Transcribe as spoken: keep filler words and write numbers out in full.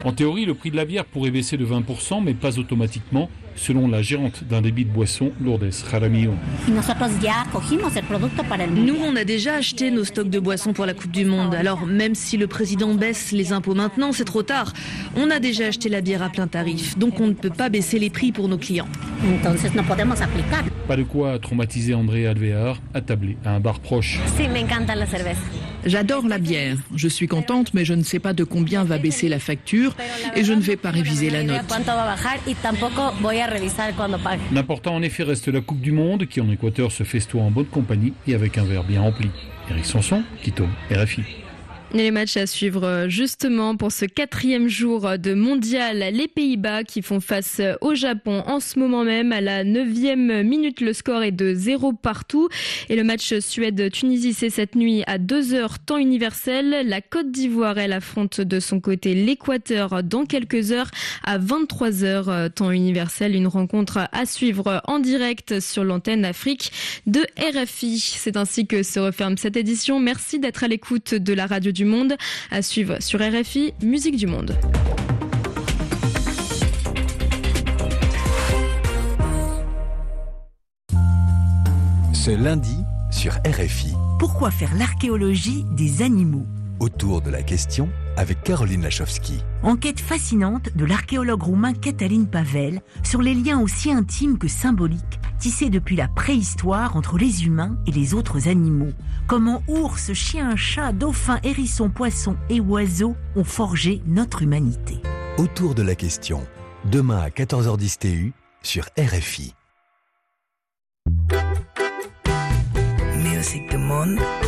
En théorie, le prix de la bière pourrait baisser de vingt pour cent, mais pas automatiquement, selon la gérante d'un débit de boissons, Lourdes Jaramillo. Nous, on a déjà acheté nos stocks de boissons pour la Coupe du Monde. Alors, même si le président baisse les impôts maintenant, c'est trop tard. On a déjà acheté la bière à plein tarif, donc on ne peut pas baisser les prix pour nos clients. Pas de quoi traumatiser André Alvear, attablé à un bar proche. J'adore la bière. Je suis contente, mais je ne sais pas de combien va baisser la facture et je ne vais pas réviser la note. L'important en effet reste la Coupe du Monde qui en Équateur se festoie en bonne compagnie et avec un verre bien rempli. Eric Sanson, Quito, R F I. Et les matchs à suivre justement pour ce quatrième jour de mondial. Les Pays-Bas qui font face au Japon en ce moment même. À la neuvième minute, le score est de zéro partout. Et le match Suède-Tunisie, c'est cette nuit à deux heures temps universel. La Côte d'Ivoire, elle affronte de son côté l'Équateur dans quelques heures à vingt-trois heures temps universel. Une rencontre à suivre en direct sur l'antenne Afrique de R F I. C'est ainsi que se referme cette édition. Merci d'être à l'écoute de la radio du Monde. À suivre sur R F I, Musique du Monde. Ce lundi sur R F I. Pourquoi faire l'archéologie des animaux ? Autour de la question avec Caroline Lachowski. Enquête fascinante de l'archéologue roumain Cătălin Pavel sur les liens aussi intimes que symboliques tissés depuis la préhistoire entre les humains et les autres animaux. Comment ours, chiens, chats, dauphins, hérissons, poissons et oiseaux ont forgé notre humanité. Autour de la question, demain à quatorze heures dix T U sur R F I. Music du Monde.